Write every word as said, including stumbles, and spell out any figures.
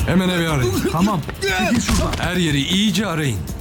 Hemen evi arayın. Tamam. Çekil şuradan. Her yeri iyice arayın.